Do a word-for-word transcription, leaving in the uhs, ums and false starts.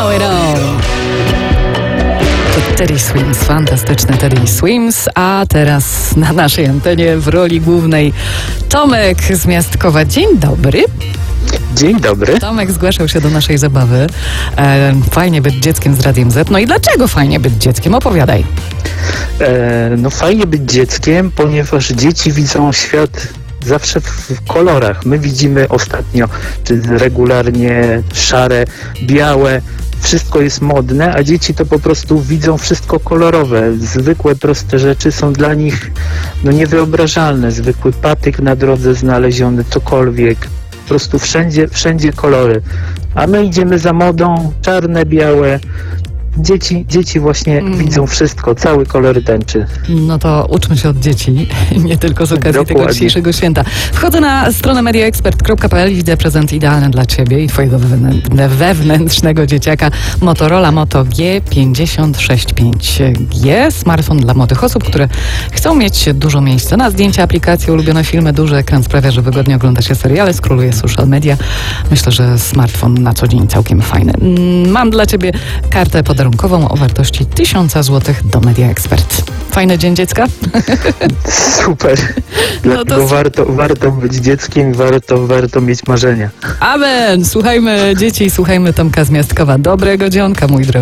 Now It All. To Teddy Swims, fantastyczny Teddy Swims, a teraz na naszej antenie w roli głównej Tomek z Miastkowa. Dzień dobry. Dzień dobry. Tomek zgłaszał się do naszej zabawy. E, fajnie być dzieckiem z Radiem Z. No i dlaczego fajnie być dzieckiem? Opowiadaj. E, no fajnie być dzieckiem, ponieważ dzieci widzą świat zawsze w kolorach. My widzimy ostatnio czy regularnie szare, białe, wszystko jest modne, a dzieci to po prostu widzą wszystko kolorowe. Zwykłe, proste rzeczy są dla nich no niewyobrażalne. Zwykły patyk na drodze znaleziony, cokolwiek. Po prostu wszędzie, wszędzie kolory. A my idziemy za modą, czarne, białe. Dzieci, dzieci właśnie mm. widzą wszystko, cały kolor tęczy. No to uczmy się od dzieci, nie tylko z okazji Dokładnie. tego dzisiejszego święta. Wchodzę na stronę media expert kropka p l i widzę prezent idealny dla Ciebie i Twojego wewnętrznego dzieciaka. Motorola Moto G pięćdziesiąt sześć pięć G. Smartfon dla młodych osób, które chcą mieć dużo miejsca na zdjęcia, aplikacje, ulubione filmy. Duży ekran sprawia, że wygodnie ogląda się seriale, skroluje social media. Myślę, że smartfon na co dzień całkiem fajny. Mam dla Ciebie kartę pod warunkową o wartości tysiąc złotych do Media Expert. Fajny dzień dziecka? Super. Dlatego no to... warto, warto być dzieckiem, warto, warto mieć marzenia. Amen! Słuchajmy dzieci, słuchajmy Tomka z Miastkowa. Dobrego dzionka, mój drogi.